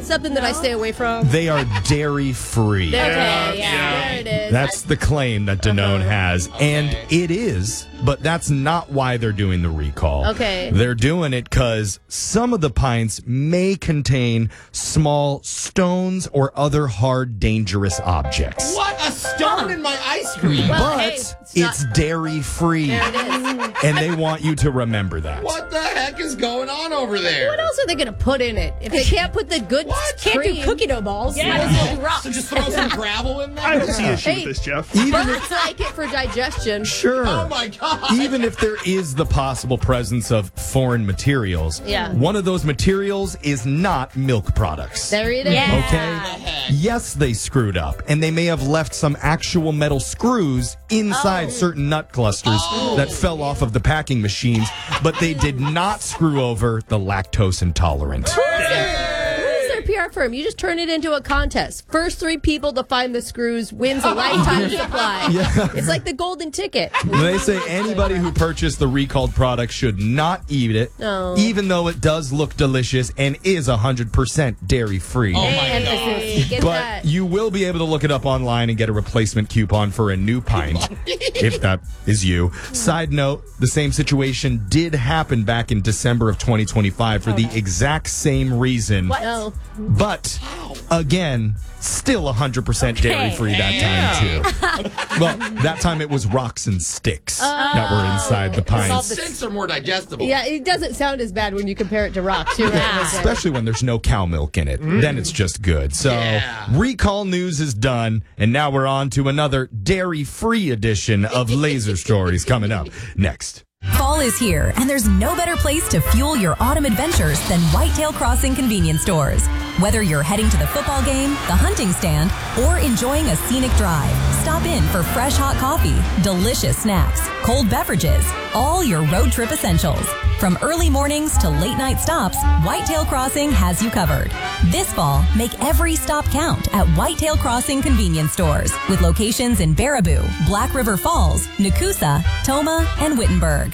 something that I stay away from? They are dairy-free. Okay, there it is. That's the claim that Danone has. And it is, but that's not why they're doing the recall. Okay. They're doing it because some of the pints may contain small stones or other hard, dangerous objects. What? A stone in my ice cream? Well, But hey, it's dairy-free. There it is. And they want you to remember that. What the heck is going on over there? What else are they going to put in it? If they can't put the good Can't cream, do cookie dough balls. might as well do rocks. So just throw some gravel in there? I don't see an issue Hey. with this, Jeff. Birds like it for digestion. Sure. Oh, my God. Even if there is the possible presence of foreign materials, Yeah. one of those materials is not milk products. There it is. Yeah. Okay? Yes, they screwed up, and they may have left some actual metal screws inside certain nut clusters that fell off of the packing machines, but they did not screw over the lactose intolerant. Who is their PR firm? You just turn it into a contest. First 3 people to find the screws wins a lifetime supply. It's like the golden ticket. They say anybody who purchased the recalled product should not eat it, No. even though it does look delicious and is 100% dairy-free. Oh, my Emphasis. Get But that. you will be able to look it up online and get a replacement coupon for a new pint, if that is you. Side note, the same situation did happen back in December of 2025 for the exact same reason. No. But, again, still 100% dairy-free that time, too. Well, that time it was rocks and sticks that were inside the pints. Sticks are more digestible. Yeah, it doesn't sound as bad when you compare it to rocks. You're right. Especially when there's no cow milk in it. Then it's just good. So, recall news is done, and now we're on to another dairy-free edition of Laser Stories coming up next. Fall is here, and there's no better place to fuel your autumn adventures than Whitetail Crossing convenience stores. Whether you're heading to the football game, the hunting stand, or enjoying a scenic drive, stop in for fresh hot coffee, delicious snacks, cold beverages, all your road trip essentials. From early mornings to late night stops, Whitetail Crossing has you covered. This fall, make every stop count at Whitetail Crossing convenience stores with locations in Baraboo, Black River Falls, Nakusa, Toma, and Wittenberg.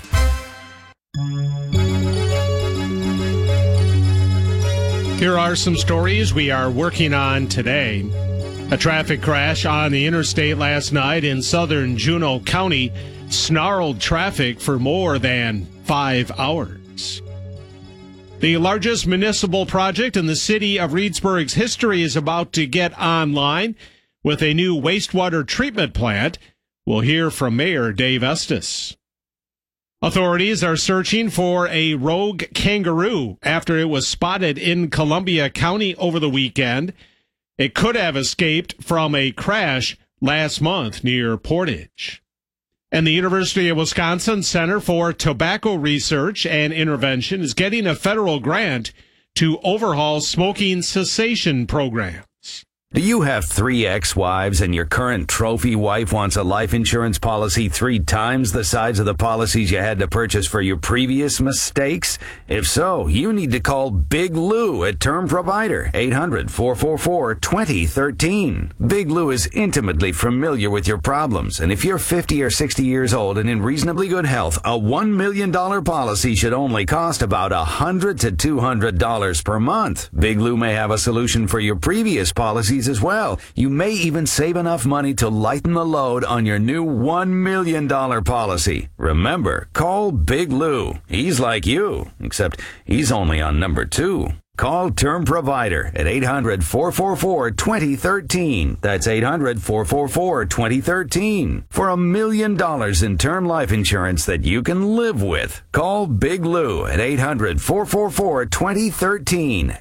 Here are some stories we are working on today. A traffic crash on the interstate last night in southern Juneau County snarled traffic for more than 5 hours. The largest municipal project in the city of Reedsburg's history is about to get online with a new wastewater treatment plant. We'll hear from Mayor Dave Estes. Authorities are searching for a rogue kangaroo after it was spotted in Columbia County over the weekend. It could have escaped from a crash last month near Portage. And the University of Wisconsin Center for Tobacco Research and Intervention is getting a federal grant to overhaul smoking cessation programs. Do you have 3 ex-wives and your current trophy wife wants a life insurance policy 3 times the size of the policies you had to purchase for your previous mistakes? If so, you need to call Big Lou at Term Provider, 800-444-2013. Big Lou is intimately familiar with your problems, and if you're 50 or 60 years old and in reasonably good health, a $1 million policy should only cost about $100 to $200 per month. Big Lou may have a solution for your previous policies as well. You may even save enough money to lighten the load on your new $1 million policy. Remember, call Big Lou. He's like you, except he's only on number 2. Call Term Provider at 800-444-2013. That's 800-444-2013. For $1 million in term life insurance that you can live with. Call Big Lou at 800-444-2013.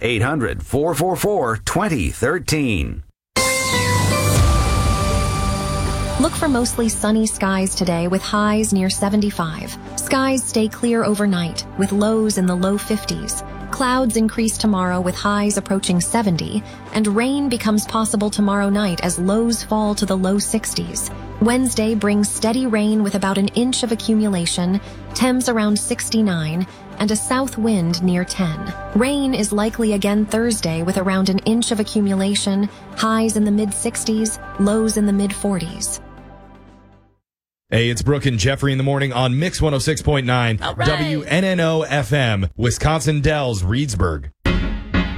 800-444-2013. Look for mostly sunny skies today with highs near 75. Skies stay clear overnight with lows in the low 50s. Clouds increase tomorrow with highs approaching 70, and rain becomes possible tomorrow night as lows fall to the low 60s. Wednesday brings steady rain with about an inch of accumulation, temps around 69, and a south wind near 10. Rain is likely again Thursday with around an inch of accumulation, highs in the mid-60s, lows in the mid-40s. Hey, it's Brooke and Jeffrey in the morning on Mix 106.9 All right. WNNO FM, Wisconsin Dells, Reedsburg.